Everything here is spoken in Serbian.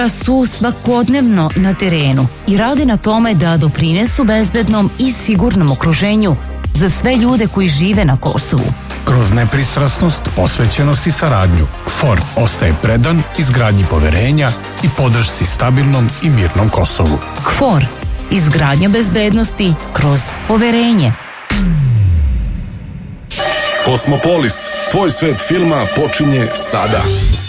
su svakodnevno na terenu i rade na tome da doprinesu bezbednom i sigurnom okruženju za sve ljude koji žive na Kosovu. Kroz nepristrasnost, posvećenost i saradnju, KFOR ostaje predan izgradnji poverenja i podršci stabilnom i mirnom Kosovu. KFOR, izgradnja bezbednosti kroz poverenje. Kosmopolis, tvoj svet filma počinje sada.